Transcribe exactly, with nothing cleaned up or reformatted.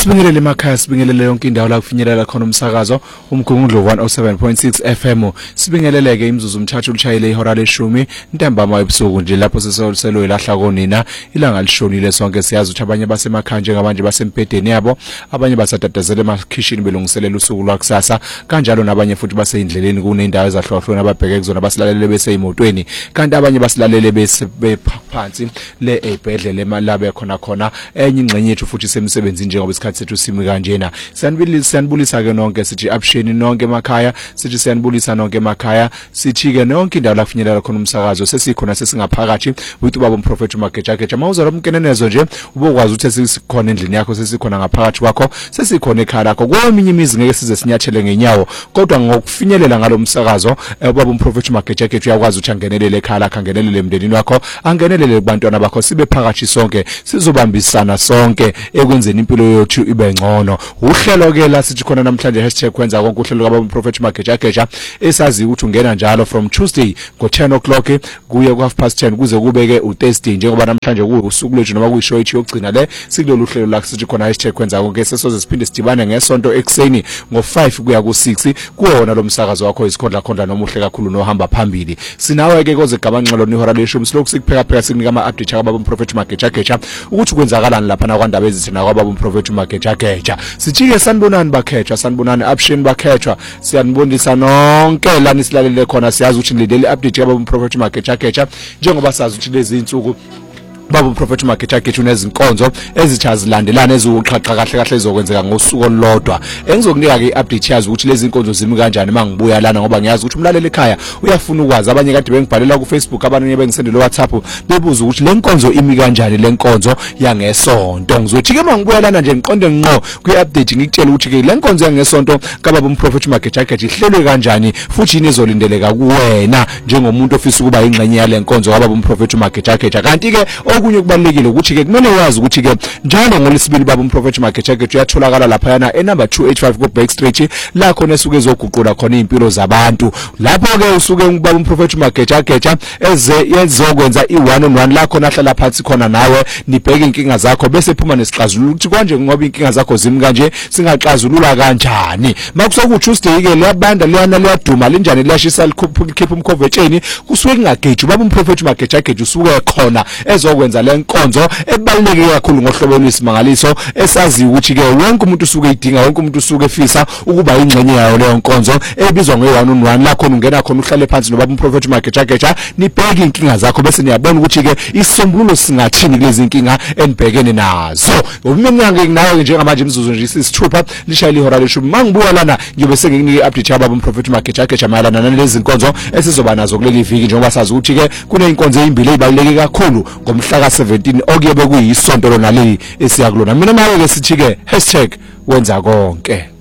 Sibingelele emakhaya, sibingelele yonke indawo la kufinyelela khona umsakazo umgungundlo one oh seven point six F M. Sibingeleleke imzuzu umthathu ulishayile ihora leshumi ntambama ebusuku nje lapho sesoluselwe lahla konina ilanga lishonile sonke siyazi ukuthi abanye basemakhaya njengabanje basempedeni yabo, abanye basatatazela emakhishini belungiselela usuku lwakusasa, kanjalo nabanye futhi baseyindleleni kunendawo ezahlukahlukene ababheke kuzona basilalele bese emotweni, kanti abanye basilalele bese bephansi le ebhedlela emalabe khona khona enye ingxenye yethu futhi semsebenzi njengoba isikhathi sethu simi kanjena. Siyanibulisa siyanibulisa ke nonke sithi absheni nonke emakhaya, sithi siyanibulisa nonke emakhaya, sithi ke nonke indawo la kufinyelela khona umsakazo sesikhona sesingaphakathi with ubaba umprofeti uMagejageja. Mawuzala umkenenezo nje ubokwazi ukuthi sesikhona endlini yakho, sesikhona ngaphakathi kwakho, sesikhona ekhaya lakho. Kweminye imizi ngeke size sinyathele ngenyawo, kodwa ngokufinyelela ngalo umsakazo ubaba umprofeti uMagejageja uyakwazi ukuthi angenelele ekhaya lakho, angenelele emndenini wakho, angenelele kubantwana bakho, sibe phakathi sonke sizobambisana sonke ekwenzeni impilo yethu ibe ngcono. Uhlelo ke la sithi khona namhlanje hashtag kwenza konke uhlelo kababa umprofeti uMagejageja esazi ukuthi ungena njalo from Tuesday ngo ten o'clock kuye ku half past ten kuze kube ke u Thursday, njengoba namhlanje kuusuku lethu noma kuyishow yethu yokugcina le sikulolu hlelo la sithi khona hashtag kwenza konke sesoze siphinde sidibane ngesonto ekseni ngo five kuya ku six kuwona lo msakazo wakho isikhondla khondla nomuhle kakhulu nohamba phambili. Sinawe ke koze gabanxelo nihora leshumi silokhu sikupheka pheka sikunika ama update kababa umprofeti uMagejageja ukuthi kwenzakalani lapha na kwandaba ezithina kababa umprofeti uMagejageja. Sithike sanibonani bakhethwa, sanibonani absheni bakhethwa, siyanibonisa nonke lani silalele khona. Siyazi ukuthi nilideli update kababa umprofeti uMagejageja njengoba sazi ukuthi lezi insuku baba umprofeti uMagejageja unezinkonzo ezichazilandelana eziwuqhaqha kahle kahle ezokwenzeka ngosuku olodwa. Engizokunika ke i-update yazi ukuthi lezi inkonzo zimi kanjani mangibuya lana, ngoba ngiyazi ukuthi umlaleli ekhaya uyafuna ukwazi. Abanye kade bengibhalela ku Facebook, abanye bengisendela WhatsApp bebuza ukuthi le nkonzo imi kanjani, le nkonzo yangesonto. Ngizothi ke mangibuya lana nje ngiqonde ngqo kwi-update ngikutshela ukuthi ke le nkonzo yangesonto kababa umprofeti uMagejageja ihlelwe kanjani futhi inizolindeleka kuwena njengomuntu ofisa ukuba ingxenye yale nkonzo kababa umprofeti uMagejageja. Kanti ke okunye kubalekile ukuthi ke kumele wazi ukuthi ke njalo ngolesibili baba umprofeti uMagejageja uyatholakala lapha yana e number two eighty-five ku Backstreet la khona esuke ezoguqula khona impilo zabantu. Lapho ke usuke ubaba umprofeti uMagejageja eze yezokwenza i one on one la khona ahlala phansi khona nawe nibheke inkinga zakho bese phuma nesixazululo ukuthi konje ngoba inkinga zakho zimi kanje singaxazulula kanjani. Makusoku Tuesday ke liyabanda liyana liyaduma linjani liyashisa likhipha umkhovetsheni kusuke kungageji ubaba umprofeti uMagejageja usuke khona ezokwenza le nkonzo ebaluleke kakhulu ngohlobo lwesimangaliso esazi ukuthi ke wonke umuntu usuke idinga, wonke umuntu usuke efisa ukuba ingxenye yayo leyo nkonzo ebizwa nge one on one la khona ungena khona uhlale phansi nobaba umprofeti uMagejageja nibheke inkinga zakho bese niyabona ukuthi ke isisombululo singathini kulezi inkinga enibhekene nazo. Uminyange nawe njengamanje imzuzu nje sisithupha lishayile ihora leshumi. Mangibuya lana ngiyobe sengikunike update yababa umprofeti uMagejageja mayelana nalezi nkonzo esizoba nazo kuleli viki, njengoba sazi ukuthi ke kuneyinkonzo ezimbili ezibaluleke kakhulu ngomhla ka seventeen okuyobe kuyisonto lona leli esiyakulona. Mina nawe ke sithi ke hashtag wenza konke.